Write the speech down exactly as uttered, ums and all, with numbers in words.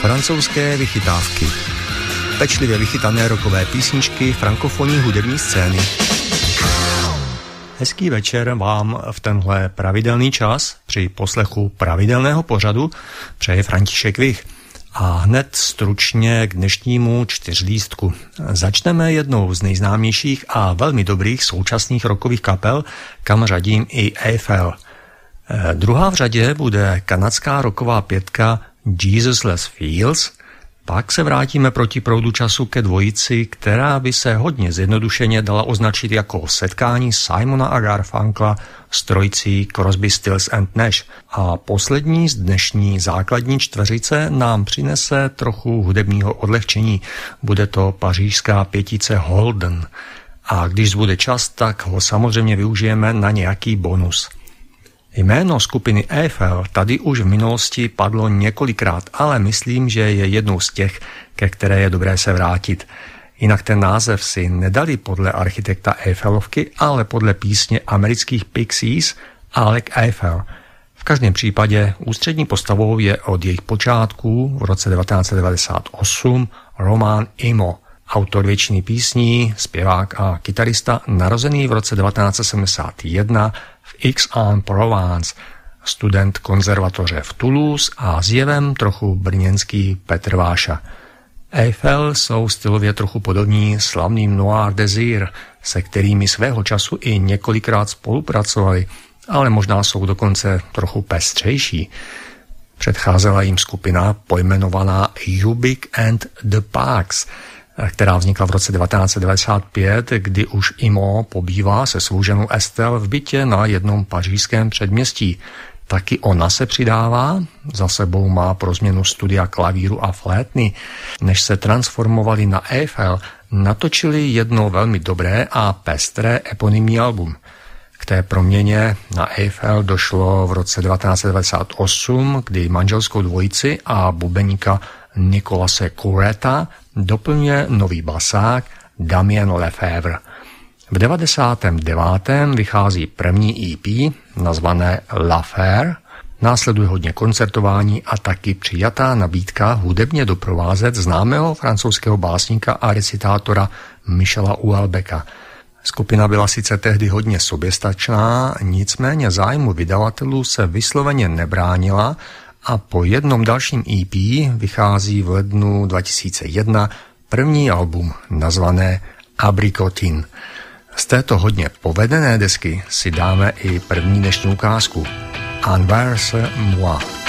francouzské vychytávky. Pečlivě vychytané rockové písničky frankofonní hudební scény. Hezký večer vám v tenhle pravidelný čas při poslechu pravidelného pořadu přeje František Vich. A hned stručně k dnešnímu čtyřlístku. Začneme jednou z nejznámějších a velmi dobrých současných rockových kapel, kam řadím i Eiffel. E, druhá v řadě bude kanadská rocková pětka Jesusless Fields. Pak se vrátíme proti proudu času ke dvojici, která by se hodně zjednodušeně dala označit jako setkání Simona a Garfunkla s trojicí Crosby, Stills and Nash. A poslední z dnešní základní čtveřice nám přinese trochu hudebního odlehčení. Bude to pařížská pětice Holden. A když bude čas, tak ho samozřejmě využijeme na nějaký bonus. Jméno skupiny Eiffel tady už v minulosti padlo několikrát, ale myslím, že je jednou z těch, ke které je dobré se vrátit. Jinak ten název si nedali podle architekta Eiffelovky, ale podle písně amerických Pixies Alec Eiffel. V každém případě ústřední postavou je od jejich počátků v roce devatenáct set devadesát osm Roman Imo, autor většiny písní, zpěvák a kytarista, narozený v roce devatenáct set sedmdesát jedna v Aix-en-Provence, student konzervatoře v Toulouse a zjevem trochu brněnský Petr Váša. Eiffel jsou stylově trochu podobní slavným Noir Désir, se kterými svého času i několikrát spolupracovali, ale možná jsou dokonce trochu pestřejší. Předcházela jim skupina pojmenovaná Ubik and the Pax, která vznikla v roce devatenáct set devadesát pět, kdy už Imo pobývá se svou ženou Estelle v bytě na jednom pařížském předměstí. Taky ona se přidává, za sebou má pro změnu studia klavíru a flétny. Než se transformovali na Eiffel, natočili jedno velmi dobré a pestré eponymní album. K té proměně na Eiffel došlo v roce devatenáct set devadesát osm, kdy manželskou dvojici a bubeníka Nicolase Coureta doplňuje nový basák Damien Lefebvre. V devadesátém devátém vychází první E P nazvané L'Affaire, následuje hodně koncertování a taky přijatá nabídka hudebně doprovázet známého francouzského básníka a recitátora Michela Houellebecqa. Skupina byla sice tehdy hodně soběstačná, nicméně zájmu vydavatelů se vysloveně nebránila a po jednom dalším E P vychází v lednu dva tisíce jedna první album nazvané Abricotine. Z této hodně povedené desky si dáme i první dnešní ukázku Envers moi.